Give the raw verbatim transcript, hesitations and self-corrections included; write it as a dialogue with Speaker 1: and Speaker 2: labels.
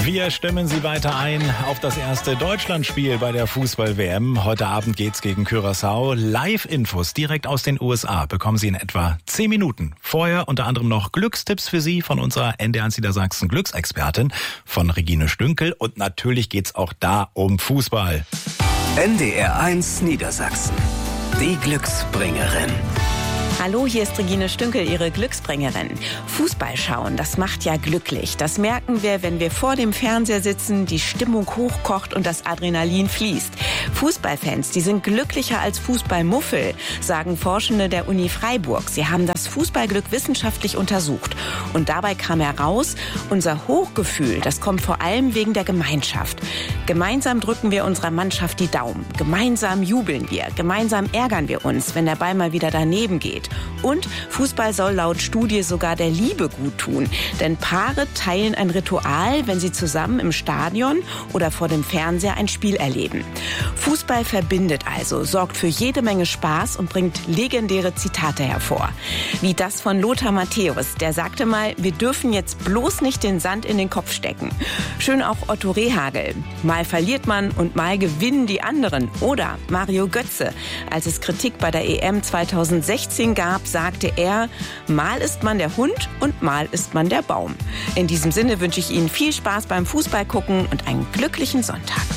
Speaker 1: Wir stimmen Sie weiter ein auf das erste Deutschlandspiel bei der Fußball-W M. Heute Abend geht's gegen Curaçao. Live-Infos direkt aus den U S A bekommen Sie in etwa zehn Minuten. Vorher unter anderem noch Glückstipps für Sie von unserer N D R eins Niedersachsen Glücksexpertin von Regine Stünkel. Und natürlich geht's auch da um Fußball.
Speaker 2: N D R eins Niedersachsen, die Glücksbringerin.
Speaker 3: Hallo, hier ist Regine Stünkel, Ihre Glücksbringerin. Fußball schauen, das macht ja glücklich. Das merken wir, wenn wir vor dem Fernseher sitzen, die Stimmung hochkocht und das Adrenalin fließt. Fußballfans, die sind glücklicher als Fußballmuffel, sagen Forschende der Uni Freiburg. Sie haben das Fußballglück wissenschaftlich untersucht. Und dabei kam heraus, unser Hochgefühl, das kommt vor allem wegen der Gemeinschaft. Gemeinsam drücken wir unserer Mannschaft die Daumen. Gemeinsam jubeln wir. Gemeinsam ärgern wir uns, wenn der Ball mal wieder daneben geht. Und Fußball soll laut Studie sogar der Liebe gut tun. Denn Paare teilen ein Ritual, wenn sie zusammen im Stadion oder vor dem Fernseher ein Spiel erleben. Fußball verbindet also, sorgt für jede Menge Spaß und bringt legendäre Zitate hervor. Wie das von Lothar Matthäus, der sagte mal, wir dürfen jetzt bloß nicht den Sand in den Kopf stecken. Schön auch Otto Rehhagel. Mal verliert man und mal gewinnen die anderen. Oder Mario Götze. Als es Kritik bei der E M zweitausendsechzehn gab, sagte er, mal ist man der Hund und mal ist man der Baum. In diesem Sinne wünsche ich Ihnen viel Spaß beim Fußball gucken und einen glücklichen Sonntag.